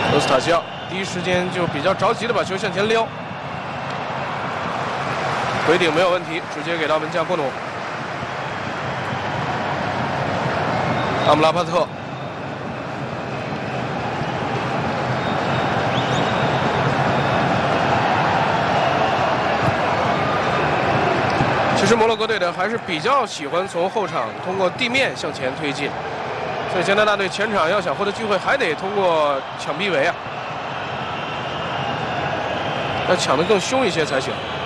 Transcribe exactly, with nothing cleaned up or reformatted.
罗斯塔西奥第一时间就比较着急的把球向前撩，回顶没有问题，直接给到门将布努。阿姆拉巴特。 其实摩洛哥队的还是比较喜欢从后场通过地面向前推进，所以加拿大队前场要想获得机会，还得通过抢逼围啊，要抢得更凶一些才行。